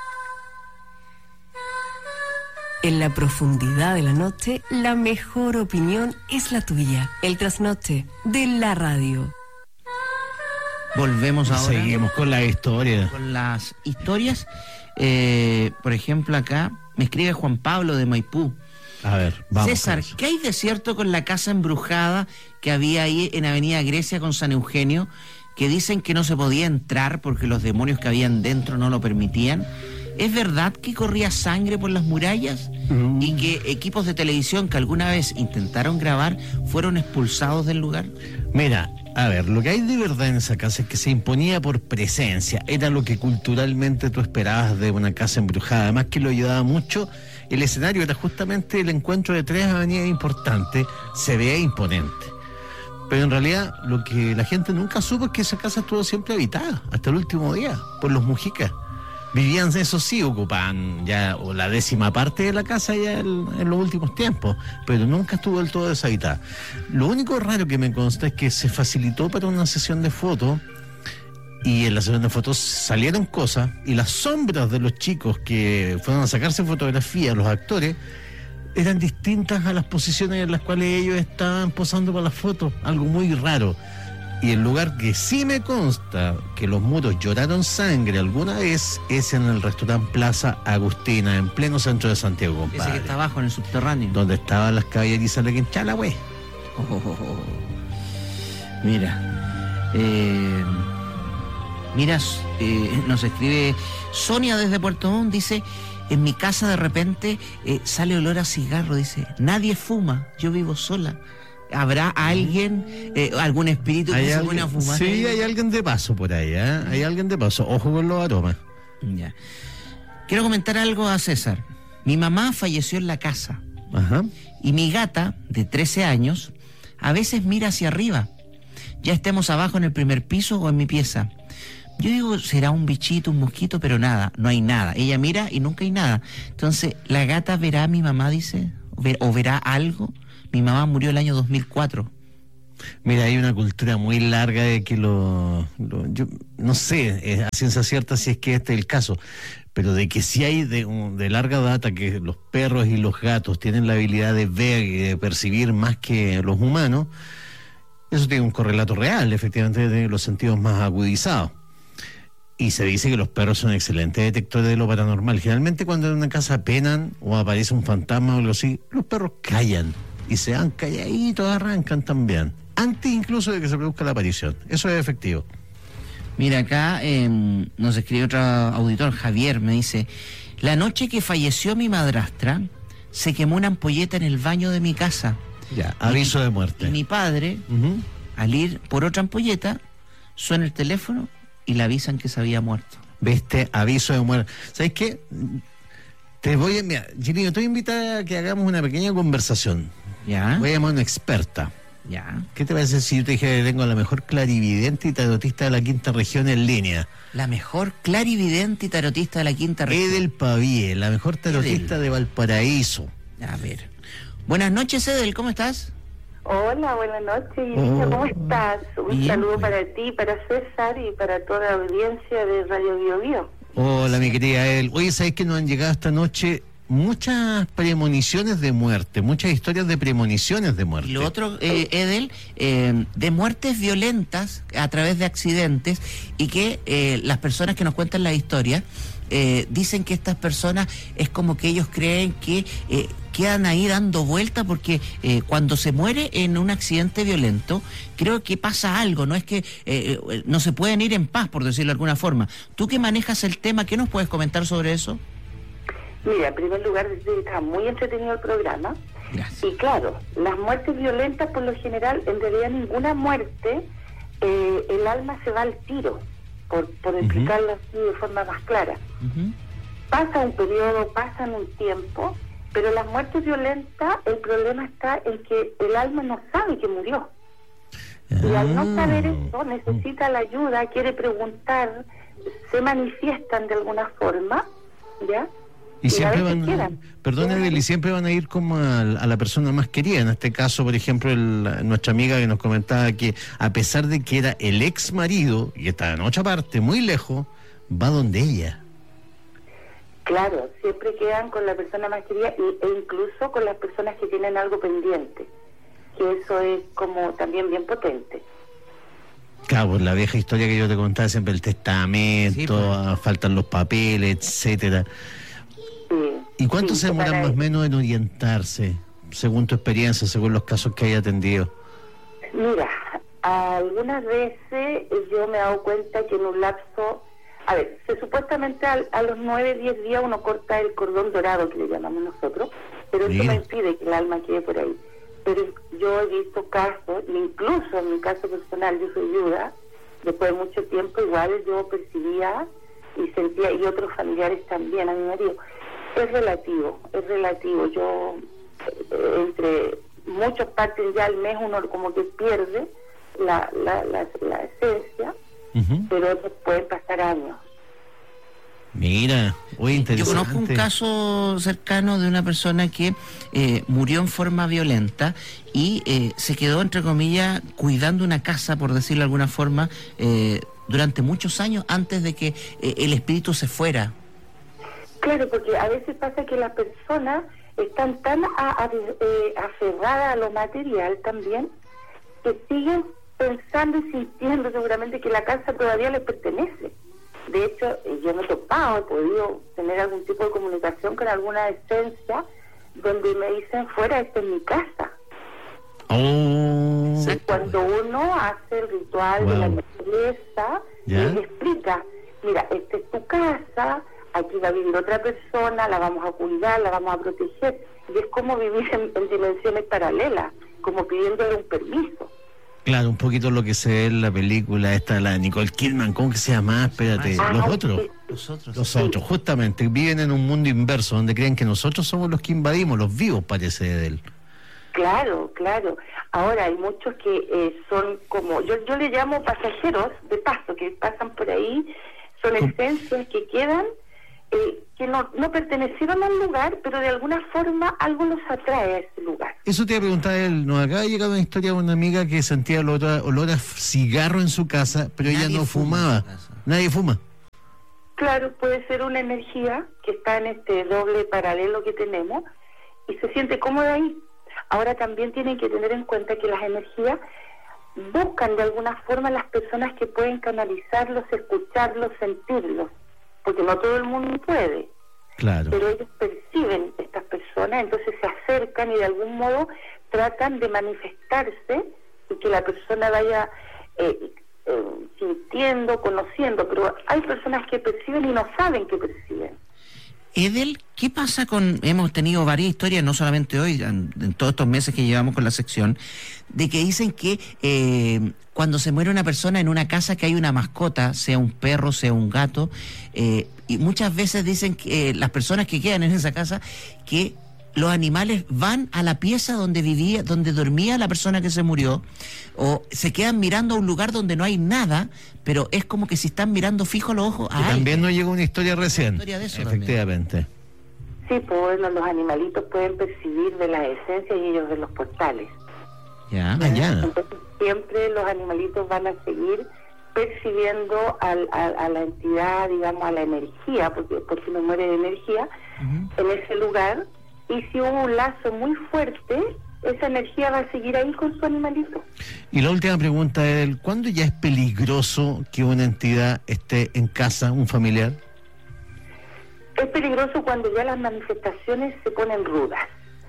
En la profundidad de la noche, la mejor opinión es la tuya. El trasnoche de la radio. Volvemos ahora. Seguimos con la historia. Con las historias. Eh, por ejemplo, acá me escribe Juan Pablo de Maipú. A ver, vamos. César, con eso. ¿qué hay de cierto con la casa embrujada que había ahí en Avenida Grecia con San Eugenio? Que dicen que no se podía entrar porque los demonios que habían dentro no lo permitían. ¿Es verdad que corría sangre por las murallas? Mm. ¿Y que equipos de televisión que alguna vez intentaron grabar fueron expulsados del lugar? Mira, a ver, lo que hay de verdad en esa casa es que se imponía por presencia. Era lo que culturalmente tú esperabas de una casa embrujada. Además que lo ayudaba mucho. El escenario era justamente el encuentro de tres avenidas importantes. Se veía imponente. Pero en realidad lo que la gente nunca supo es que esa casa estuvo siempre habitada, hasta el último día, por los mujicas. Vivían, eso sí, ocupaban ya o la décima parte de la casa ya en, en los últimos tiempos, pero nunca estuvo del todo deshabitada. Lo único raro que me consta es que se facilitó para una sesión de fotos, y en la sesión de fotos salieron cosas, y las sombras de los chicos que fueron a sacarse fotografías, los actores, eran distintas a las posiciones en las cuales ellos estaban posando para las fotos, algo muy raro. Y el lugar que sí me consta que los muros lloraron sangre alguna vez es en el restaurante Plaza Agustina, en pleno centro de Santiago, Ese compadre. que está abajo en el subterráneo. Donde estaban las caballerizas de Quenchala, güey. Oh, oh, oh. Mira, eh, mira, eh, nos escribe Sonia desde Puerto Montt, dice, en mi casa de repente eh, sale olor a cigarro, dice, nadie fuma, yo vivo sola. ¿Habrá alguien, eh, algún espíritu que ¿Hay se alguien? pone a fumar? Sí, hay alguien de paso por ahí, ¿eh? Hay alguien de paso. Ojo con los aromas. Ya. Quiero comentar algo a César. Mi mamá falleció en la casa Ajá. y mi gata, de trece años, a veces mira hacia arriba. Ya estemos abajo en el primer piso o en mi pieza. Yo digo, será un bichito, un mosquito, pero nada, no hay nada. Ella mira y nunca hay nada. Entonces, ¿la gata verá a mi mamá, dice? ¿O, ver, o verá algo? Mi mamá murió el año dos mil cuatro. Mira, hay una cultura muy larga de que lo... lo- yo no sé eh, a ciencia cierta si es que este es el caso, pero de que sí hay de, un- de larga data que los perros y los gatos tienen la habilidad de ver y de percibir más que los humanos, eso tiene un correlato real, efectivamente, de los sentidos más agudizados. Y se dice que los perros son excelentes detectores de lo paranormal. Generalmente cuando en una casa penan o aparece un fantasma o algo así, los perros callan y se van calladitos, arrancan también, antes incluso de que se produzca la aparición. Eso es efectivo. Mira, acá eh, nos escribe otro auditor, Javier, me dice, la noche que falleció mi madrastra, se quemó una ampolleta en el baño de mi casa. Ya, aviso de muerte. Y mi padre, Ujú. al ir por otra ampolleta, suena el teléfono y le avisan que se había muerto. ¿Viste? Aviso de muerte. ¿Sabes qué? Te voy a... Mira, Gilino, te voy a invitar a que hagamos una pequeña conversación. ¿Ya? Voy a llamar a una experta. ¿Ya? ¿Qué te parece si yo te dije que tengo la mejor clarividente y tarotista de la quinta región en línea? La mejor clarividente y tarotista de la quinta región. Edel Pavie, la mejor tarotista Edel. de Valparaíso. A ver. Buenas noches, Edel, ¿cómo estás? Hola, buenas noches, Irina, Oh. ¿cómo estás? Un Bien, saludo pues. para ti, para César y para toda la audiencia de Radio Bio Bio. Hola, mi querida Edel. Oye, ¿sabes que nos han llegado esta noche muchas premoniciones de muerte, muchas historias de premoniciones de muerte? Y lo otro, eh, Edel, eh, de muertes violentas a través de accidentes y que eh, las personas que nos cuentan la historia eh, dicen que estas personas es como que ellos creen que eh, quedan ahí dando vuelta porque eh, cuando se muere en un accidente violento, creo que pasa algo, no es que eh, eh, no se pueden ir en paz, por decirlo de alguna forma. Tú que manejas el tema, ¿qué nos puedes comentar sobre eso? Mira, en primer lugar, está muy entretenido el programa. Gracias. Y claro, las muertes violentas, por lo general, en realidad ninguna muerte, eh, el alma se va al tiro, por, por explicarlo así de forma más clara. Ujú. Pasa un periodo, pasan un tiempo, pero las muertes violentas, el problema está en que el alma no sabe que murió. Y al no saber eso, necesita la ayuda, quiere preguntar, se manifiestan de alguna forma, ¿ya? Y siempre a veces van, quedan. perdón, Edel, y siempre van a ir como a, a la persona más querida. En este caso, por ejemplo, el- nuestra amiga que nos comentaba que a pesar de que era el ex marido y estaba en otra parte, muy lejos, va donde ella. Claro, siempre quedan con la persona más querida y, e incluso con las personas que tienen algo pendiente, que eso es como también bien potente. Claro, pues la vieja historia que yo te contaba, siempre el testamento, Sí, pues. ah, faltan los papeles, etcétera. Sí, ¿Y cuánto sí, se demoran para- más o menos en orientarse, según tu experiencia, según los casos que hay atendido? Mira, algunas veces yo me he dado cuenta que en un lapso, a ver, se, supuestamente al- a, los nueve, diez días uno corta el cordón dorado que le llamamos nosotros, pero eso Mira. no impide que el alma quede por ahí. Pero yo he visto casos, incluso en mi caso personal, yo soy viuda, después de mucho tiempo igual yo percibía y sentía, y otros familiares también, a mi marido. Es relativo, es relativo. Yo, eh, entre muchas partes ya al mes uno como que pierde la, la, la, la esencia, Ujú. pero otros pueden pasar años. Mira, oye, Yo interesante. conozco un caso cercano de una persona que eh, murió en forma violenta y eh, se quedó, entre comillas, cuidando una casa, por decirlo de alguna forma, eh, durante muchos años antes de que eh, el espíritu se fuera. Claro, porque a veces pasa que las personas están tan a- a- eh, aferradas a lo material también, que siguen pensando y sintiendo seguramente que la casa todavía les pertenece. De hecho, eh, yo me he topado, he podido tener algún tipo de comunicación con alguna esencia donde me dicen, fuera, esta es mi casa. Oh, Y Exacto. cuando uno hace el ritual de la Wow. limpieza, ¿Ya? le explica, mira, esta es tu casa, aquí va a vivir otra persona, la vamos a cuidar, la vamos a proteger. Y es como vivir en, en dimensiones paralelas, como pidiéndole un permiso. claro, un poquito lo que se ve en la película esta, la de Nicole Kidman, ¿cómo que se llama? Espérate, Ah, los sí. otros. Nosotros. Los otros, justamente, viven en un mundo inverso, donde creen que nosotros somos los que invadimos, los vivos, parece de él. Claro, claro. Ahora hay muchos que eh, son como, yo yo le llamo pasajeros de paso, que pasan por ahí, son ¿Cómo? esencias que quedan, eh, que no, no pertenecieron a un lugar, pero de alguna forma algo los atrae a ese lugar. Eso te iba a preguntar a él. Nos acaba de llegar una historia de una amiga que sentía olor a, olor a cigarro en su casa, pero ella Nadie no fuma en fumaba. su casa. Nadie fuma. Claro, puede ser una energía que está en este doble paralelo que tenemos y se siente cómoda ahí. Ahora también tienen que tener en cuenta que las energías buscan de alguna forma las personas que pueden canalizarlos, escucharlos, sentirlos, porque no todo el mundo puede, Claro. pero ellos perciben estas personas, entonces se acercan y de algún modo tratan de manifestarse y que la persona vaya eh, eh, sintiendo, conociendo, pero hay personas que perciben y no saben que perciben. Edel, ¿qué pasa con...? Hemos tenido varias historias, no solamente hoy, en, en todos estos meses que llevamos con la sección, de que dicen que eh, cuando se muere una persona en una casa que hay una mascota, sea un perro, sea un gato, eh, y muchas veces dicen que eh, las personas que quedan en esa casa, que los animales van a la pieza donde vivía, donde dormía la persona que se murió, o se quedan mirando a un lugar donde no hay nada, pero es como que si están mirando fijo los ojos a Y alguien. también nos llegó una historia recién. Una historia de eso Efectivamente. Sí, pues bueno, los animalitos pueden percibir de las esencias y ellos de los portales. Ya. Ah, ya. Entonces siempre los animalitos van a seguir percibiendo al, a, a la entidad, digamos, a la energía, porque, porque no muere de energía, uh-huh. en ese lugar. Y si hubo un lazo muy fuerte, esa energía va a seguir ahí con su animalito. Y la última pregunta es, ¿cuándo ya es peligroso que una entidad esté en casa, un familiar? Es peligroso cuando ya las manifestaciones se ponen rudas.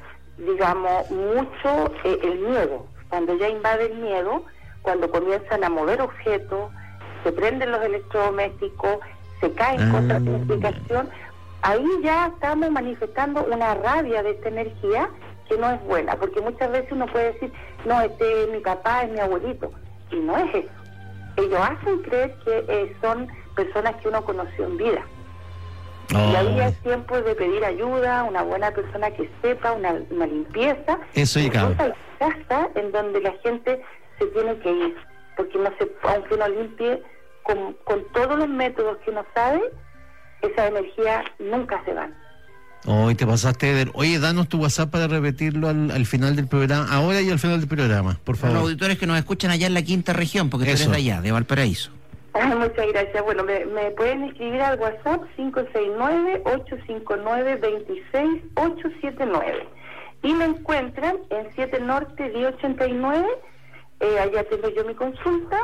Digamos, mucho eh, el miedo. Cuando ya invade el miedo, cuando comienzan a mover objetos, se prenden los electrodomésticos, se caen ah. cosas sin explicación. Ahí ya estamos manifestando una rabia de esta energía que no es buena, porque muchas veces uno puede decir, no, este es mi papá, es mi abuelito, y no es eso. Ellos hacen creer que eh, son personas que uno conoció en vida. Oh. Y ahí es tiempo de pedir ayuda, una buena persona que sepa, una, una limpieza. Eso y hay casa en donde la gente se tiene que ir, porque no se, aunque uno limpie con, con todos los métodos que uno sabe, esa energía nunca se van. Hoy oh, te pasaste, Eder. Oye, danos tu WhatsApp para repetirlo al, al final del programa, ahora y al final del programa, por favor. Los auditores que nos escuchan allá en la quinta región, porque tú eres de allá, de Valparaíso. Ay, muchas gracias. Bueno, me, me pueden escribir al WhatsApp cinco seis nueve, ocho cinco nueve, dos seis ocho siete nueve. Y me encuentran en siete Norte diez ochenta y nueve. Eh, allá tengo yo mi consulta.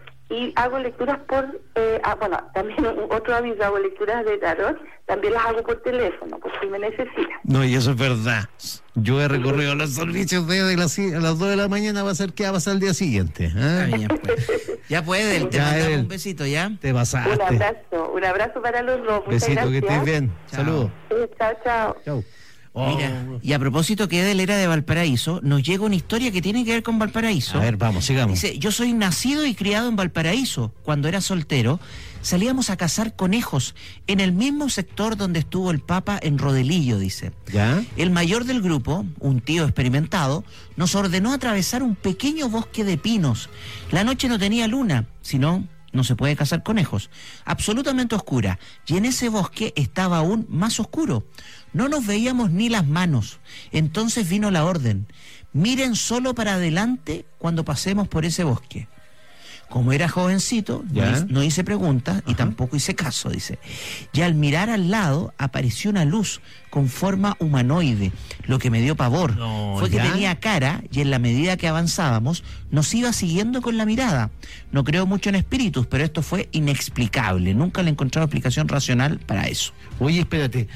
Y hago lecturas por, eh, ah, bueno, también otro aviso, hago lecturas de tarot, también las hago por teléfono, por si me necesitan. No, y eso es verdad. Yo he recorrido los servicios de, de las, a las dos de la mañana, va a ser que va a pasar el día siguiente. ¿eh? Bien, pues. Ya puede, te ya mandamos el, un besito, ¿ya? Te pasaste. Un abrazo, un abrazo para los dos. Muchas besito, gracias. que estés bien. Saludos. Sí, chao, chao. Chao. Oh. Mira, y a propósito que Edel era de Valparaíso, nos llega una historia que tiene que ver con Valparaíso. A ver, vamos, sigamos. Dice, yo soy nacido y criado en Valparaíso. Cuando era soltero, salíamos a cazar conejos en el mismo sector donde estuvo el Papa en Rodelillo, dice. ¿Ya? El mayor del grupo, un tío experimentado, nos ordenó atravesar un pequeño bosque de pinos. La noche no tenía luna, sino... no se puede cazar conejos, absolutamente oscura, y en ese bosque estaba aún más oscuro. No nos veíamos ni las manos. Entonces vino la orden: miren solo para adelante cuando pasemos por ese bosque. Como era jovencito, no hice, no hice preguntas y Ajá. tampoco hice caso, dice. Y al mirar al lado apareció una luz con forma humanoide. Lo que me dio pavor no, fue ¿ya? que tenía cara y en la medida que avanzábamos nos iba siguiendo con la mirada. No creo mucho en espíritus, pero esto fue inexplicable. Nunca le he encontrado explicación racional para eso. Oye, espérate.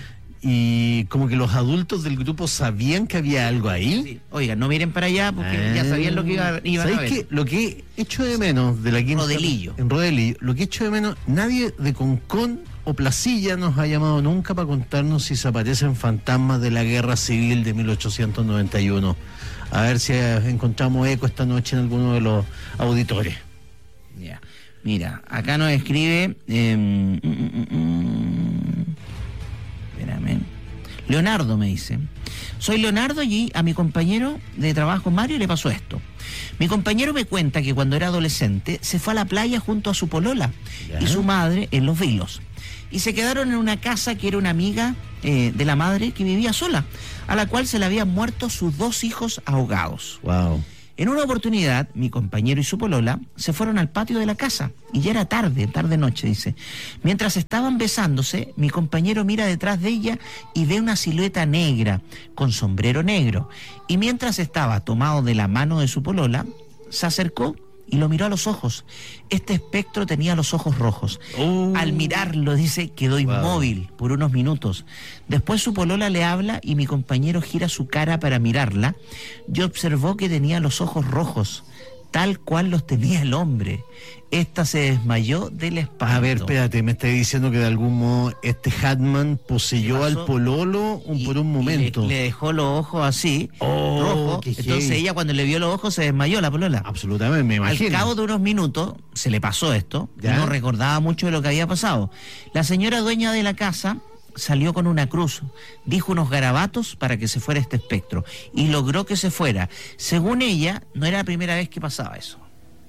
Y como que los adultos del grupo sabían que había algo ahí. Sí. Oiga, no miren para allá porque ah, ya sabían lo que iba, iban a ver. ¿Sabes qué? Lo que he hecho de menos de la quinta... Rodelillo. En Rodelillo. Lo que he hecho de menos, nadie de Concón o Placilla nos ha llamado nunca para contarnos si se aparecen fantasmas de la guerra civil de mil ochocientos noventa y uno. A ver si encontramos eco esta noche en alguno de los auditores. Ya. Yeah. Mira, acá nos escribe... Eh, mm, mm, mm, Espérame. Leonardo me dice: soy Leonardo y a mi compañero de trabajo Mario le pasó esto. Mi compañero me cuenta que cuando era adolescente se fue a la playa junto a su polola ¿Ya? y su madre en Los Vilos. Y se quedaron en una casa que era una amiga eh, de la madre que vivía sola, a la cual se le habían muerto sus dos hijos ahogados. Wow. En una oportunidad, mi compañero y su polola se fueron al patio de la casa, y ya era tarde, tarde-noche, dice. Mientras estaban besándose, mi compañero mira detrás de ella y ve una silueta negra, con sombrero negro. Y mientras estaba tomado de la mano de su polola, se acercó y lo miró a los ojos. Este espectro tenía los ojos rojos. Uh, Al mirarlo, dice, quedó inmóvil wow. por unos minutos. Después su polola le habla y mi compañero gira su cara para mirarla y observó que tenía los ojos rojos. tal cual los tenía el hombre. Esta se desmayó del espanto. A ver, espérate, me estás diciendo que de algún modo este Hatman poseyó al pololo un, y, por un momento. Le, le dejó los ojos así, oh, rojos. Entonces ella, cuando le vio los ojos, se desmayó la polola. Absolutamente, me imagino. Al cabo de unos minutos se le pasó esto. ¿Ya? No recordaba mucho de lo que había pasado. La señora dueña de la casa salió con una cruz, dijo unos garabatos para que se fuera este espectro y logró que se fuera. Según ella, no era la primera vez que pasaba eso.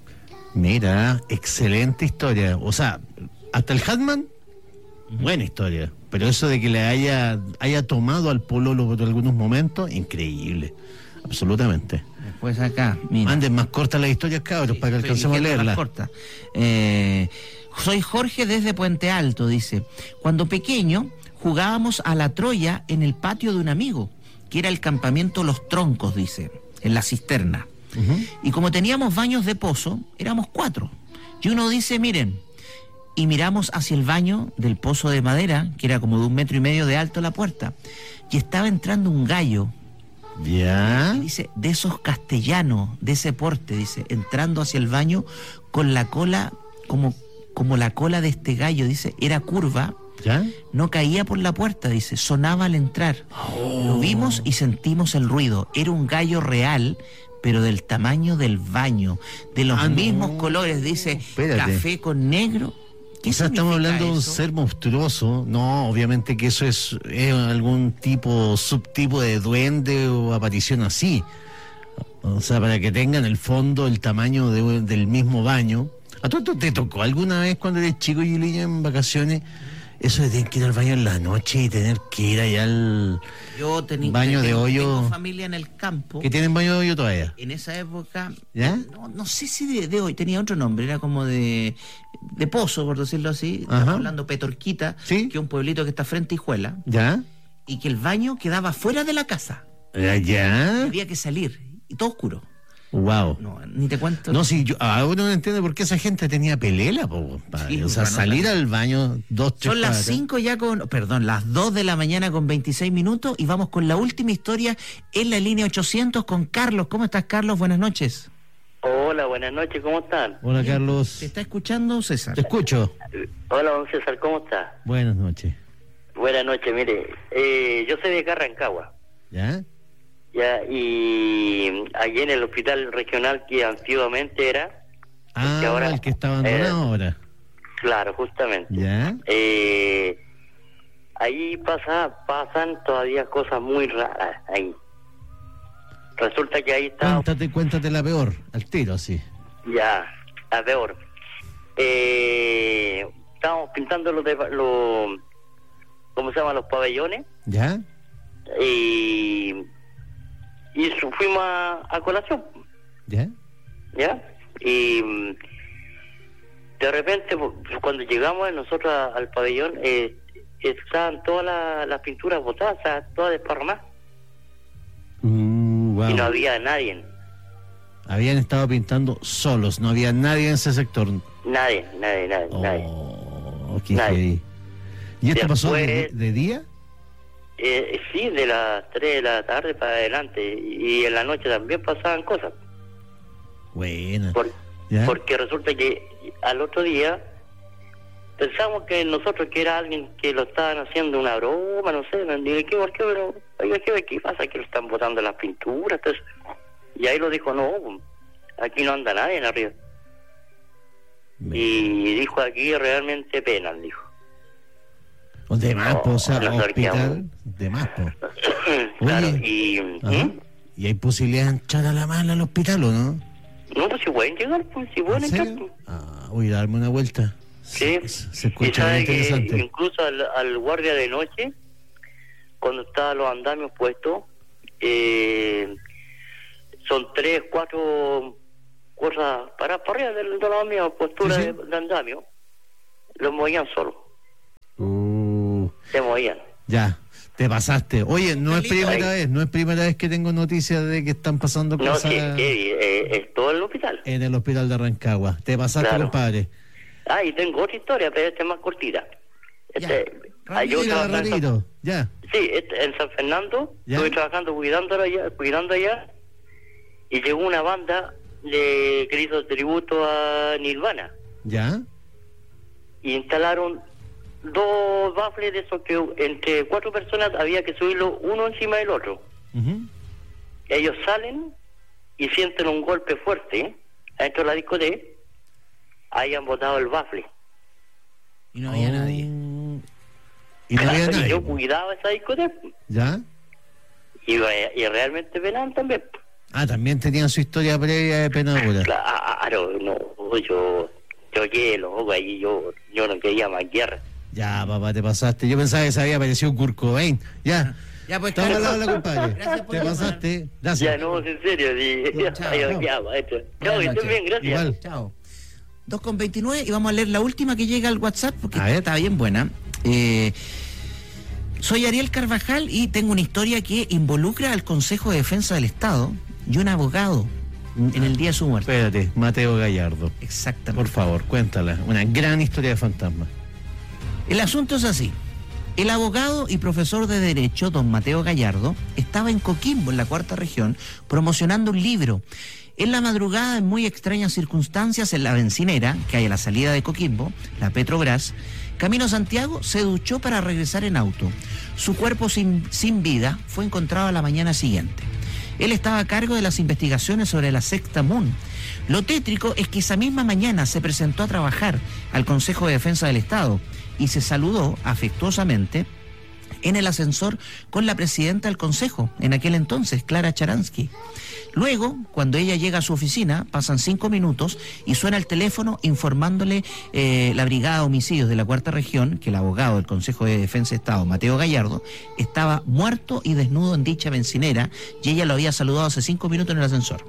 Mira, excelente historia. O sea, hasta el Hatman, buena historia. Pero eso de que le haya, haya tomado al pololo por algunos momentos, increíble. Absolutamente. Después acá, mira. Manden más cortas las historias, cabros, Sí, para que estoy alcancemos a eligiendo leerlas. las cortas. Eh, soy Jorge desde Puente Alto, dice. Cuando pequeño jugábamos a la Troya en el patio de un amigo, que era el campamento Los Troncos, dice, en la cisterna. Uh-huh. Y como teníamos baños de pozo, éramos cuatro. Y uno dice, miren, y miramos hacia el baño del pozo de madera, que era como de un metro y medio de alto la puerta, y estaba entrando un gallo. Ya. Y dice, de esos castellanos, de ese porte, dice, entrando hacia el baño con la cola, como, como la cola de este gallo, dice, era curva. ¿Ya? No caía por la puerta, dice, sonaba al entrar. Oh. Lo vimos y sentimos el ruido. Era un gallo real, pero del tamaño del baño, de los ah, mismos no. colores, dice, espérate. Café con negro. ¿Qué o sea, estamos hablando eso? De un ser monstruoso. No, obviamente que eso es, es algún tipo, subtipo de duende o aparición así. O sea, para que tengan el fondo, el tamaño de, del mismo baño. ¿A tú te tocó alguna vez cuando eres chico y niño en vacaciones? Eso de tener que ir al baño en la noche y tener que ir allá al Yo tení, baño tengo, de hoyo. Tengo familia en el campo. ¿Que tienen baño de hoyo todavía? En esa época, ¿ya? No, no sé si de, de hoy, tenía otro nombre, era como de, de pozo, por decirlo así. Estamos hablando Petorquita, ¿sí? Que es un pueblito que está frente a Hijuela. ¿Ya? Y que el baño quedaba fuera de la casa. ¿Ya? Había que salir, y todo oscuro. Wow. No, ni te cuento. No, si yo ahora no entiendo por qué esa gente tenía pelela, po, sí, o sea, bueno, salir al baño dos, tres. Son las cinco ya con, perdón, las dos de la mañana con veintiséis minutos y vamos con la última historia en la línea ochocientos con Carlos. ¿Cómo estás, Carlos? Buenas noches. Hola, buenas noches, ¿cómo están? Hola, Carlos. ¿Te está escuchando, César? Te escucho. Hola, don César, ¿cómo está? Buenas noches. Buenas noches, mire, eh, yo soy de Carrancagua. ¿Ya? Ya, y allí en el hospital regional que antiguamente era... Ah, que ahora, el que está abandonado eh, ahora. Claro, justamente. ¿Ya? Eh, ahí pasa, pasan todavía cosas muy raras ahí. Resulta que ahí está... Cuéntate, cuéntate la peor, al tiro, sí. Ya, la peor. Eh, estábamos pintando los... De, los ¿cómo se llaman? Los pabellones. ¿Ya? Y... y fuimos a, a colación. ¿Ya? ¿Ya? Y de repente, cuando llegamos nosotros al pabellón, eh, estaban todas las la pinturas botadas, todas desparramadas. Uh, wow. Y no había nadie. Habían estado pintando solos, no había nadie en ese sector. Nadie, nadie, nadie, oh, nadie. Qué nadie. ¿Y esto Después, pasó de, de día? Eh, sí, de las tres de la tarde para adelante. Y en la noche también pasaban cosas. Buena. Por, porque resulta que al otro día pensamos que nosotros que era alguien que lo estaban haciendo una broma, no sé, no dije, ¿qué, por qué, pero, oiga, ¿qué, qué pasa? Que lo están botando las pinturas, entonces, y ahí lo dijo, no, aquí no anda nadie en arriba. Me... Y dijo, aquí realmente pena, dijo. O de más, no, o sea, hospital, de más, po. Claro, y... ¿Mm? ¿Y hay posibilidad de entrar a la mala al hospital o no? No, pues si pueden llegar, pues si pueden entrar. Pues. Ah, voy a darme una vuelta. Sí, se, se escucha muy interesante. Incluso al, al guardia de noche, cuando estaban los andamios puestos, eh, son tres, cuatro cosas para, para arriba de, de la misma postura ¿sí, sí? De, de andamio, los movían solos. Uh, Se movían. Ya. Te pasaste. Oye, no es primera vez, no es primera vez que tengo noticias de que están pasando cosas. No, sí, sí eh, es todo el hospital. En el hospital de Rancagua. Te pasaste, claro, compadre. Ah, y tengo otra historia, pero esta es más cortita. Este, hay otra San... ya. Sí, este, en San Fernando, ¿ya? Estuve trabajando cuidando allá, cuidando allá, y llegó una banda le, que le hizo tributo a Nirvana. ¿Ya? Y instalaron dos baffles de esos que entre cuatro personas había que subirlo uno encima del otro. Ujú. Ellos salen y sienten un golpe fuerte, ¿eh? Adentro de la discoteca. Hayan botado el baffle. Y no había Oh. nadie. Y no había Claro, nadie. yo cuidaba esa discoteca. ¿Ya? Y, y realmente penaban también. Ah, también tenían su historia previa de penadura. Claro, no, yo, yo quedé loco ahí, yo, yo no quería más guerra. Ya, papá, te pasaste. Yo pensaba que se había aparecido Kurt Cobain. Ya. Ya, pues, Estamos al Carlos. lado de la compadre. Gracias por Te llamar. pasaste. Ya, Gracias. no, en serio, sí. Chao. Ya, ya, maestro. Chao, Buenas que estén noches. bien, gracias. Igual. Chao. dos con veintinueve y vamos a leer la última que llega al WhatsApp porque A ver. está bien buena. Eh, soy Ariel Carvajal y tengo una historia que involucra al Consejo de Defensa del Estado y un abogado en el día de su muerte. Espérate, Mateo Gallardo. Exactamente. Por favor, cuéntala. Una gran historia de fantasma. El asunto es así. El abogado y profesor de Derecho, don Mateo Gallardo, estaba en Coquimbo, en la cuarta región, promocionando un libro. En la madrugada, en muy extrañas circunstancias, en la bencinera, que hay a la salida de Coquimbo, la Petrobras, camino a Santiago, se duchó para regresar en auto. Su cuerpo sin, sin vida fue encontrado a la mañana siguiente. Él estaba a cargo de las investigaciones sobre la secta Moon. Lo tétrico es que esa misma mañana se presentó a trabajar al Consejo de Defensa del Estado y se saludó afectuosamente en el ascensor con la presidenta del Consejo, en aquel entonces, Clara Charansky. Luego, cuando ella llega a su oficina, pasan cinco minutos y suena el teléfono informándole eh, la Brigada de Homicidios de la Cuarta Región que el abogado del Consejo de Defensa de Estado, Mateo Gallardo, estaba muerto y desnudo en dicha bencinera y ella lo había saludado hace cinco minutos en el ascensor.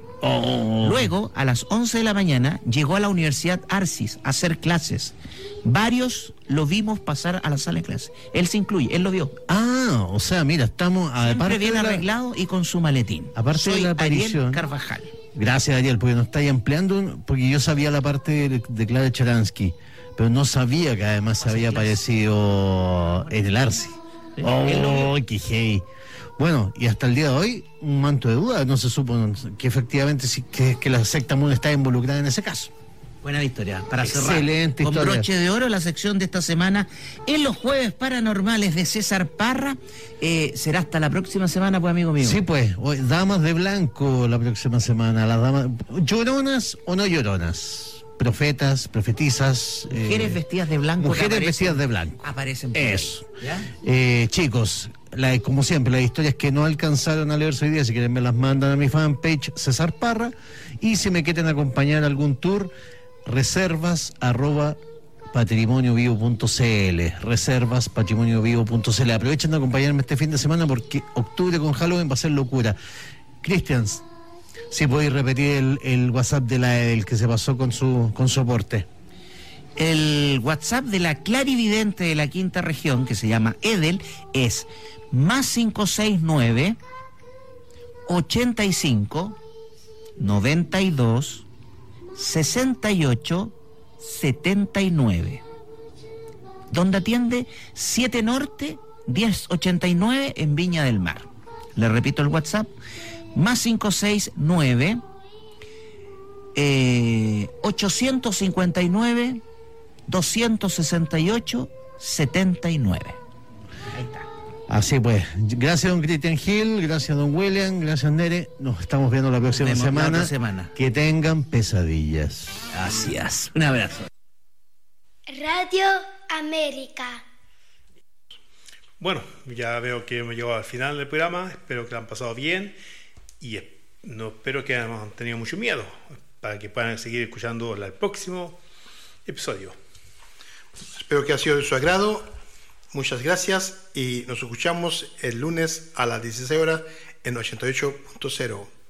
Luego, a las once de la mañana, llegó a la Universidad Arcis a hacer clases. Varios lo vimos pasar a la sala de clases. Él se incluye, él lo vio. Ah, o sea, mira, estamos Siempre aparte bien de la- arreglado y con su maletín. Aparte de Soy la Ariel aparición. Carvajal. Gracias, Ariel, porque nos estáis ampliando, un- porque yo sabía la parte de, de Clara Charansky, pero no sabía que además se había aparecido en el Arce. Sí, él lo Oh, qué hey. Bueno, y hasta el día de hoy, un manto de duda, no se supo que efectivamente sí, que, que la secta Moon está involucrada en ese caso. Buena historia. Para cerrar Excelente con historia. broche de oro la sección de esta semana en los jueves paranormales de César Parra. Eh, será hasta la próxima semana, pues, amigo mío. Sí, pues, hoy, damas de blanco la próxima semana, las damas, lloronas o no lloronas, profetas, profetizas, eh, Mujeres vestidas de blanco. que mujeres aparecen- vestidas de blanco. Aparecen por ahí. Eso. ¿Ya? Eh, chicos, la- como siempre, las historias que no alcanzaron a leerse hoy día, si quieren me las mandan a mi fanpage César Parra, y si me quieren acompañar a algún tour, reservas arroba patrimoniovivo punto cl, reservas patrimoniovivo punto cl. Aprovechen de acompañarme este fin de semana porque octubre con Halloween va a ser locura. Cristians, si podéis repetir el, el WhatsApp de la Edel que se pasó con su con su aporte. El WhatsApp de la clarividente de la quinta región, que se llama Edel, es más cinco seis nueve, ochenta y cinco, noventa y dos, sesenta y ocho, setenta y nueve. Donde atiende siete Norte, diez ochenta y nueve en Viña del Mar. Le repito el WhatsApp, más cinco seis nueve, eh, ochocientos cincuenta y nueve, doscientos sesenta y ocho, setenta y nueve. Ahí está. Así pues, gracias don Cristian Gil, gracias don William, gracias Nere, nos estamos viendo la próxima Nos vemos la semana. otra semana. Que tengan pesadillas. Gracias. Un abrazo. Radio América. Bueno, ya veo que hemos llegado al final del programa. Espero que lo han pasado bien y es- no espero que hayan tenido mucho miedo para que puedan seguir escuchando el próximo episodio. Espero que haya sido de su agrado. Muchas gracias y nos escuchamos el lunes a las dieciséis horas en ochenta y ocho punto cero.